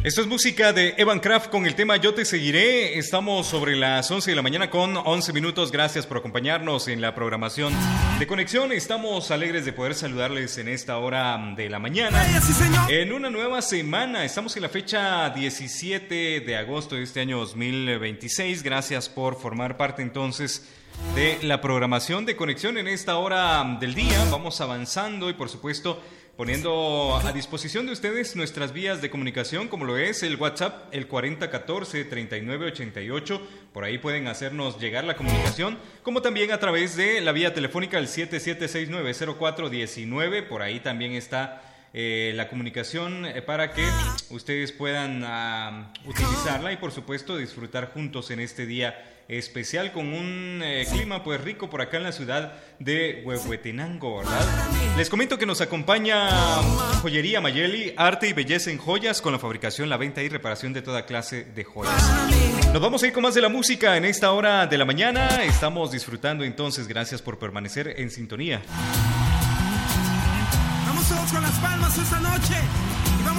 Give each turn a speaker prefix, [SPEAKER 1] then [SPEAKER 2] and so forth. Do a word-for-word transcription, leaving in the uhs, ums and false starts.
[SPEAKER 1] Esto es música de Evan Kraft con el tema Yo Te Seguiré. Estamos sobre las once de la mañana con once minutos. Gracias por acompañarnos en la programación de Conexión. Estamos alegres de poder saludarles en esta hora de la mañana. En una nueva semana. Estamos en la fecha diecisiete de agosto de este año dos mil veintiséis. Gracias por formar parte entonces de la programación de Conexión en esta hora del día. Vamos avanzando y por supuesto poniendo a disposición de ustedes nuestras vías de comunicación, como lo es el WhatsApp, el cuarenta catorce treinta y nueve ochenta y ocho. Por ahí pueden hacernos llegar la comunicación, como también a través de la vía telefónica, el siete siete seis nueve cero cuatro uno nueve. Por ahí también está eh, la comunicación eh, para que ustedes puedan uh, utilizarla y por supuesto disfrutar juntos en este día especial con un eh, clima pues rico por acá en la ciudad de Huehuetenango, ¿verdad? Les comento que nos acompaña Joyería Mayeli, arte y belleza en joyas con la fabricación, la venta y reparación de toda clase de joyas. Nos vamos a ir con más de la música en esta hora de la mañana. Estamos disfrutando entonces, gracias por permanecer en sintonía.
[SPEAKER 2] Vamos todos con las palmas esta noche.